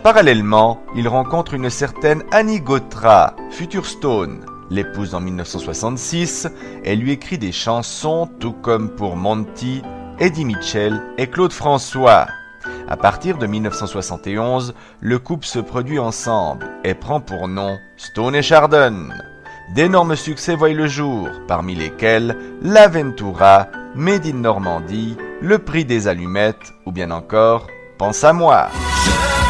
Parallèlement, il rencontre une certaine Annie Gautra, future Stone, l'épouse en 1966, et lui écrit des chansons tout comme pour Monty, Eddie Mitchell et Claude François. À partir de 1971, le couple se produit ensemble et prend pour nom Stone et Chardon. D'énormes succès voient le jour, parmi lesquels l'Aventura, Made in Normandie, Le Prix des Allumettes ou bien encore Pense à moi.